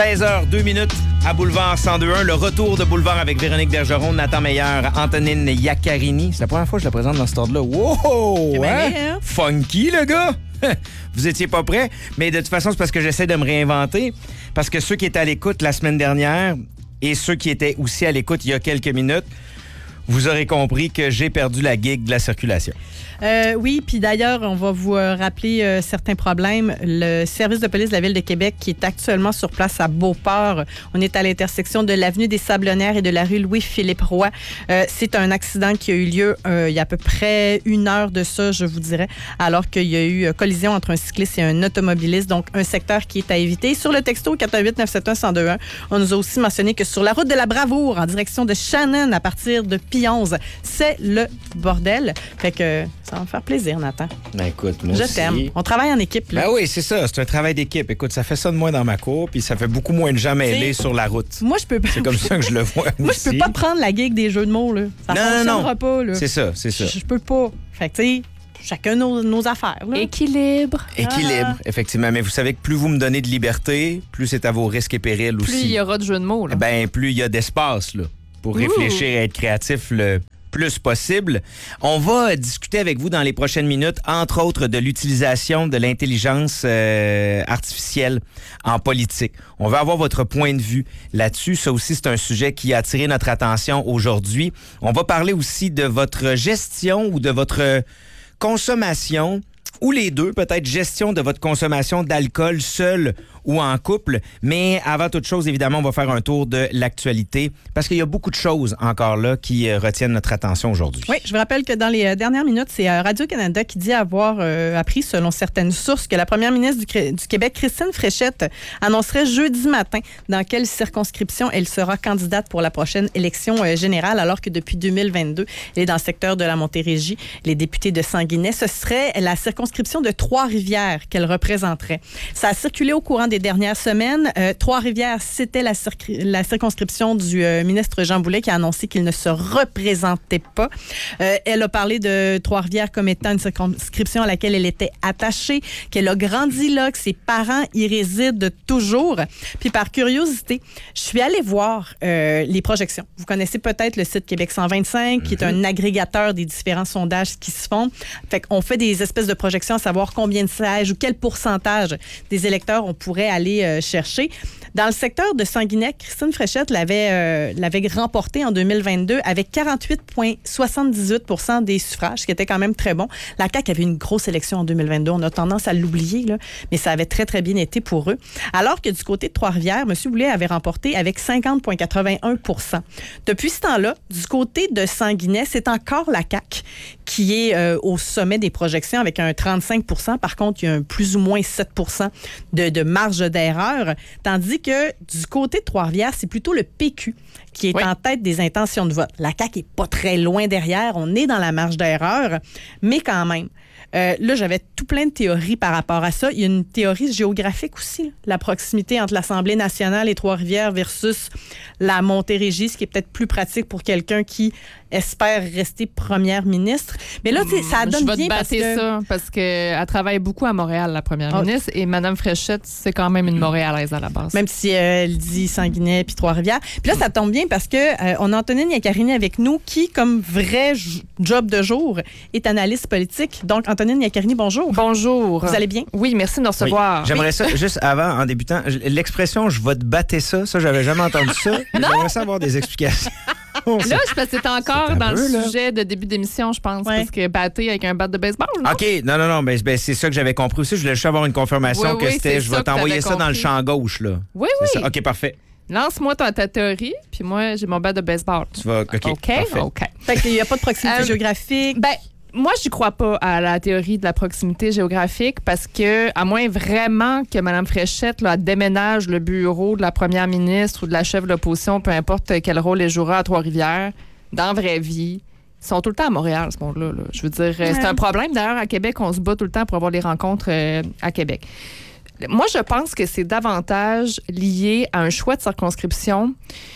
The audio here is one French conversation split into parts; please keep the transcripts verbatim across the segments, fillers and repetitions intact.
seize heures deux minutes à Boulevard cent deux un. Le retour de Boulevard avec Véronique Bergeron, Nathan Meilleur, Antonine Iaccarini. C'est la première fois que je la présente dans ce ordre-là. Wow! Hein? Hein? Funky, le gars! Vous étiez pas prêts, mais de toute façon, c'est parce que j'essaie de me réinventer. Parce que ceux qui étaient à l'écoute la semaine dernière et ceux qui étaient aussi à l'écoute il y a quelques minutes, vous aurez compris que j'ai perdu la gig de la circulation. Euh, oui, puis d'ailleurs, on va vous euh, rappeler euh, certains problèmes. Le service de police de la Ville de Québec qui est actuellement sur place à Beauport. On est à l'intersection de l'avenue des Sablonnières et de la rue Louis-Philippe Roy. Euh, c'est un accident qui a eu lieu euh, il y a à peu près une heure de ça, je vous dirais, alors qu'il y a eu euh, collision entre un cycliste et un automobiliste. Donc, un secteur qui est à éviter. Sur le texto quatre un huit neuf sept un un zéro deux un, on nous a aussi mentionné que sur la route de la Bravoure, en direction de Shannon, à partir de Pionze, c'est le bordel. Fait que ça va me faire plaisir, Nathan. Ben écoute, moi Je aussi. t'aime. On travaille en équipe, là. Ben oui, c'est ça. C'est un travail d'équipe. Écoute, ça fait ça de moins dans ma cour, puis ça fait beaucoup moins de gens mêlés sur la route. Moi, je peux pas. C'est comme ça que je le vois Moi, aussi. je peux pas prendre la gig des jeux de mots, là. Ça non, fonctionnera non, non. pas, là. C'est ça, c'est ça. Je, je peux pas. Fait que, tu sais, chacun nos, nos affaires, là. Équilibre. Équilibre, Ah. effectivement. Mais vous savez que plus vous me donnez de liberté, plus c'est à vos risques et périls aussi. Plus il y aura de jeux de mots, là. Ben, plus il y a d'espace, là, pour Ouh. réfléchir et être créatif le plus possible. On va discuter avec vous dans les prochaines minutes, entre autres, de l'utilisation de l'intelligence euh, artificielle en politique. On va avoir votre point de vue là-dessus. Ça aussi, c'est un sujet qui a attiré notre attention aujourd'hui. On va parler aussi de votre gestion ou de votre consommation, ou les deux, peut-être gestion de votre consommation d'alcool seul ou en couple. Mais avant toute chose, évidemment, on va faire un tour de l'actualité parce qu'il y a beaucoup de choses encore là qui euh, retiennent notre attention aujourd'hui. Oui, je vous rappelle que dans les euh, dernières minutes, c'est euh, Radio-Canada qui dit avoir euh, appris, selon certaines sources, que la première ministre du, du Québec, Christine Fréchette, annoncerait jeudi matin dans quelle circonscription elle sera candidate pour la prochaine élection euh, générale, alors que depuis deux mille vingt-deux, elle est dans le secteur de la Montérégie. Les députés de Sanguinet, ce serait la circonscription de Trois-Rivières qu'elle représenterait. Ça a circulé au courant des dernières semaines. Euh, Trois-Rivières, c'était la, circ- la circonscription du euh, ministre Jean Boulet qui a annoncé qu'il ne se représentait pas. Euh, elle a parlé de Trois-Rivières comme étant une circonscription à laquelle elle était attachée, qu'elle a grandi là, que ses parents y résident toujours. Puis par curiosité, je suis allée voir euh, les projections. Vous connaissez peut-être le site Québec cent vingt-cinq, mm-hmm. qui est un agrégateur des différents sondages qui se font. Fait qu'on fait des espèces de projections à savoir combien de sièges ou quel pourcentage des électeurs on pourrait aller euh, chercher. Dans le secteur de Sanguinet, Christine Fréchette l'avait, euh, l'avait remporté en deux mille vingt-deux avec quarante-huit virgule soixante-dix-huit pour cent des suffrages, ce qui était quand même très bon. La C A Q avait une grosse élection en deux mille vingt-deux. On a tendance à l'oublier, là, mais ça avait très, très bien été pour eux. Alors que du côté de Trois-Rivières, M. Boulet avait remporté avec cinquante virgule quatre-vingt-un pour cent. Depuis ce temps-là, du côté de Sanguinet, c'est encore la C A Q qui est euh, au sommet des projections avec un trente-cinq pour cent. Par contre, il y a un plus ou moins sept pour cent de, de marge d'erreur. Tandis que du côté de Trois-Rivières, c'est plutôt le P Q qui est oui. en tête des intentions de vote. La C A Q n'est pas très loin derrière. On est dans la marge d'erreur, mais quand même. Euh, là, j'avais tout plein de théories par rapport à ça. Il y a une théorie géographique aussi. Là. La proximité entre l'Assemblée nationale et Trois-Rivières versus la Montérégie, ce qui est peut-être plus pratique pour quelqu'un qui espère rester première ministre. Mais là, mmh, ça donne bien. Je vais bien te parce battre que... ça, parce qu'elle travaille beaucoup à Montréal, la première oh. ministre, et Mme Fréchette, c'est quand même une Montréalaise à la base. Même si euh, elle dit Sanguinet puis Trois-Rivières. Puis là, ça tombe bien parce que euh, on a Antonine Iaccarini avec nous qui, comme vrai j- job de jour, est analyste politique. Donc, Antonine Iaccarini, bonjour. Bonjour. Vous allez bien? Oui, merci de nous recevoir. Oui. J'aimerais oui. ça, juste avant, en débutant, l'expression « je vais te battre ça », ça, j'avais jamais entendu ça. J'aimerais ça avoir des explications. Là, je pense que c'était encore c'est dans peu, le là. sujet de début d'émission, je pense, ouais. parce que battre avec un bat de baseball. Non? OK, non, non, non, ben, ben, c'est ça que j'avais compris aussi. Je voulais juste avoir une confirmation oui, que oui, c'était « je vais t'envoyer ça compris. dans le champ gauche ». Là. Oui, c'est oui. Ça? OK, parfait. Lance-moi ta, ta théorie, puis moi, j'ai mon bat de baseball. Tu vas, OK, OK, parfait. OK. Fait qu'il n'y a pas de proximité euh, géographique. Ben, moi, je crois pas à la théorie de la proximité géographique parce que, à moins vraiment que Mme Fréchette là, déménage le bureau de la première ministre ou de la chef de l'opposition, peu importe quel rôle elle jouera à Trois-Rivières, dans la vraie vie, ils sont tout le temps à Montréal, ce monde-là. Là. Je veux dire, ouais. c'est un problème. D'ailleurs, à Québec, on se bat tout le temps pour avoir les rencontres euh, à Québec. Moi, je pense que c'est davantage lié à un choix de circonscription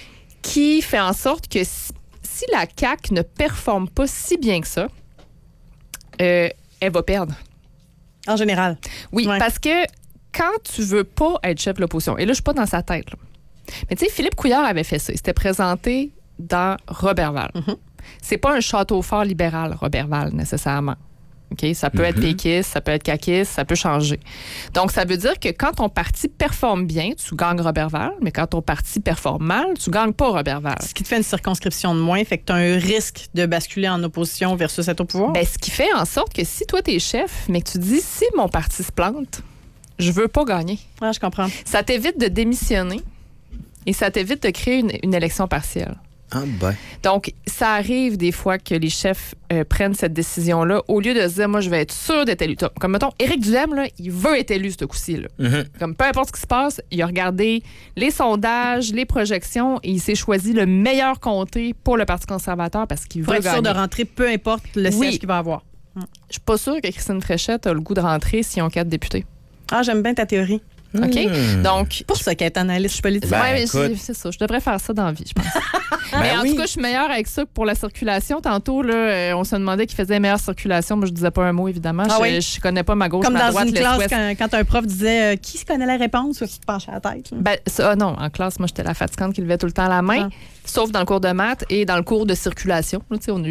qui fait en sorte que si, si la C A Q ne performe pas si bien que ça, Euh, elle va perdre. En général. Oui, ouais. parce que quand tu veux pas être chef de l'opposition, et là, je suis pas dans sa tête, là. Mais tu sais, Philippe Couillard avait fait ça. Il s'était présenté dans Roberval. Mm-hmm. C'est pas un château fort libéral, Roberval, nécessairement. Okay? Ça peut mm-hmm. être péquiste, ça peut être caquiste, ça peut changer. Donc, ça veut dire que quand ton parti performe bien, tu gagnes Roberval, mais quand ton parti performe mal, tu gagnes pas Roberval. Ce qui te fait une circonscription de moins, fait que tu as un risque de basculer en opposition versus être au pouvoir. Ben, ce qui fait en sorte que si toi, t'es chef, mais que tu dis, si mon parti se plante, je veux pas gagner. Ah, je comprends. Ça t'évite de démissionner et ça t'évite de créer une, une élection partielle. Ah ben. Donc, ça arrive des fois que les chefs euh, prennent cette décision-là au lieu de se dire, moi, je vais être sûr d'être élu. Comme, mettons, Éric Duhaime, là, il veut être élu ce coup-ci. Là. Mm-hmm. Comme peu importe ce qui se passe, il a regardé les sondages, les projections et il s'est choisi le meilleur comté pour le Parti conservateur parce qu'il veut gagner. Pour être sûr de rentrer, peu importe le oui. siège qu'il va avoir. Je suis pas sûre que Christine Fréchette a le goût de rentrer s'ils ont quatre députés. Ah, j'aime bien ta théorie. OK? Mmh. Donc. Pour ça qu'elle est analyste politique. Ben, oui, écoute. c'est ça. Je devrais faire ça dans la vie, je pense. Ben mais en oui. tout cas, je suis meilleure avec ça que pour la circulation. Tantôt, là, on se demandait qui faisait meilleure circulation. Moi, je disais pas un mot, évidemment. Ah je, oui? je connais pas ma gauche, comme ma dans droite, une l'est, classe, ouest. quand, quand un prof disait euh, qui se connaît la réponse, ou qui te penchait la tête. Là. Ben, ça, ah non, en classe, moi, j'étais la fatigante qui levait tout le temps la main, ah. sauf dans le cours de maths et dans le cours de circulation. Là, on a eu